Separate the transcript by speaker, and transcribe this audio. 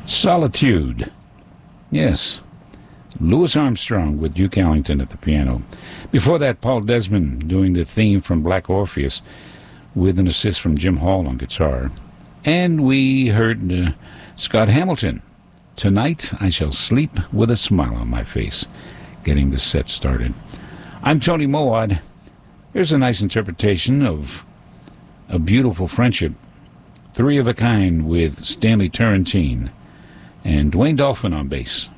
Speaker 1: Solitude. Yes. Louis Armstrong with Duke Ellington at the piano. Before that, Paul Desmond doing the theme from Black Orpheus with an assist from Jim Hall on guitar. And we heard Scott Hamilton. Tonight I Shall Sleep with a Smile on My Face, getting the set started. I'm Tony Moad. Here's a nice interpretation of A Beautiful Friendship, Three of a Kind with Stanley Turrentine and Dwayne Dolphin on bass.